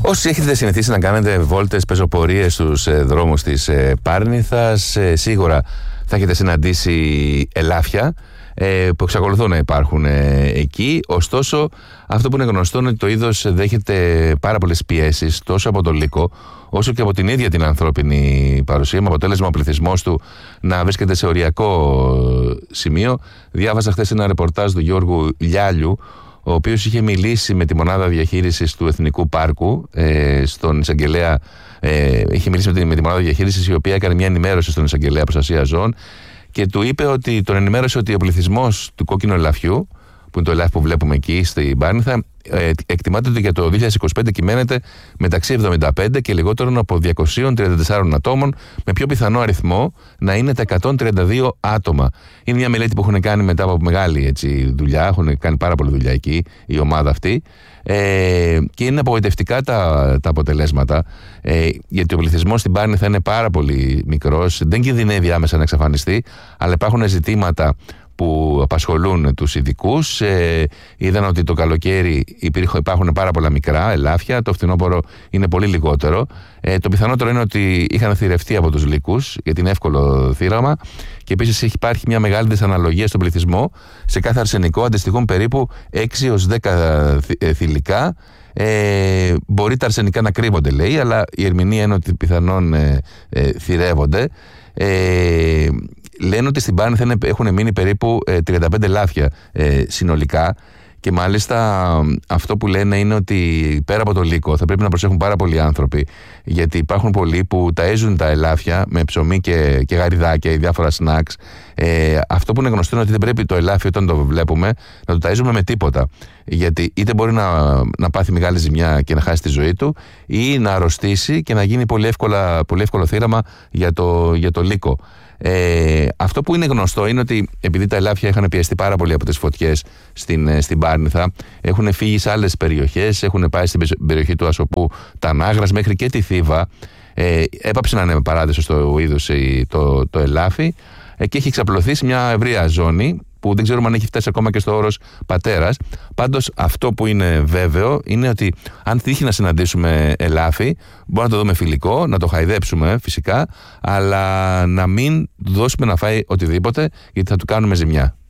Όσοι έχετε συνηθίσει να κάνετε βόλτες, πεζοπορίες στους δρόμους της Πάρνηθας, σίγουρα θα έχετε συναντήσει ελάφια που εξακολουθούν να υπάρχουν εκεί. Ωστόσο, αυτό που είναι γνωστό είναι ότι το είδος δέχεται πάρα πολλές πιέσεις τόσο από το Λύκο όσο και από την ίδια την ανθρώπινη παρουσία, με αποτέλεσμα ο πληθυσμός του να βρίσκεται σε οριακό σημείο. Διάβασα χθες ένα ρεπορτάζ του Γιώργου Λιάλιου, ο οποίος είχε μιλήσει με τη μονάδα διαχείρισης του Εθνικού Πάρκου, στον εισαγγελέα. Είχε μιλήσει με τη μονάδα διαχείρισης, η οποία έκανε μια ενημέρωση στον εισαγγελέα προστασία ζώων και του είπε ότι τον ενημέρωσε ότι ο πληθυσμός του κόκκινου ελαφιού, που είναι το ελάφι που βλέπουμε εκεί στην Πάρνηθα, εκτιμάται ότι για το 2025 κυμαίνεται μεταξύ 75 και λιγότερων από 234 ατόμων, με πιο πιθανό αριθμό να είναι τα 132 άτομα. Είναι μια μελέτη που έχουν κάνει μετά από μεγάλη δουλειά, έχουν κάνει πάρα πολλή δουλειά εκεί η ομάδα αυτή, και είναι απογοητευτικά τα αποτελέσματα, γιατί ο πληθυσμός στην Πάρνηθα είναι πάρα πολύ μικρός, δεν κινδυνεύει άμεσα να εξαφανιστεί, αλλά υπάρχουν ζητήματα που απασχολούν τους ειδικούς. Είδαν ότι το καλοκαίρι υπάρχουν πάρα πολλά μικρά ελάφια, το φθινόπωρο είναι πολύ λιγότερο. Το πιθανότερο είναι ότι είχαν θηρευτεί από τους λύκους, γιατί είναι εύκολο θύραμα, και επίσης υπάρχει μια μεγάλη δυσαναλογία στον πληθυσμό. Σε κάθε αρσενικό αντιστοιχούν περίπου 6 έως 10 θηλυκά. Μπορεί τα αρσενικά να κρύβονται, λέει, αλλά η ερμηνεία είναι ότι πιθανόν θηρεύονται. Λένε ότι στην Πάρνηθα έχουν μείνει περίπου 35 ελάφια συνολικά, και μάλιστα αυτό που λένε είναι ότι πέρα από το Λύκο θα πρέπει να προσέχουν πάρα πολλοί άνθρωποι, γιατί υπάρχουν πολλοί που ταΐζουν τα ελάφια με ψωμί και γαριδάκια ή διάφορα σνακς. Αυτό που είναι γνωστό είναι ότι δεν πρέπει το ελάφι, όταν το βλέπουμε, να το ταΐζουμε με τίποτα, γιατί είτε μπορεί να πάθει μεγάλη ζημιά και να χάσει τη ζωή του, ή να αρρωστήσει και να γίνει πολύ εύκολο θύραμα για το Λύκο. Αυτό που είναι γνωστό είναι ότι επειδή τα ελάφια είχαν πιεστεί πάρα πολύ από τις φωτιές στην Πάρνηθα, έχουν φύγει σε άλλες περιοχές, έχουν πάει στην περιοχή του Ασοπού, τα Νάγρας, μέχρι και τη Θήβα. Έπαψε να είναι παράδεισο στο είδος το ελάφι, και έχει εξαπλωθεί σε μια ευρεία ζώνη που δεν ξέρουμε αν έχει φτάσει ακόμα και στο όρος πατέρας. Πάντως αυτό που είναι βέβαιο είναι ότι αν τύχει να συναντήσουμε ελάφι, μπορούμε να το δούμε φιλικό, να το χαϊδέψουμε φυσικά, αλλά να μην δώσουμε να φάει οτιδήποτε, γιατί θα του κάνουμε ζημιά.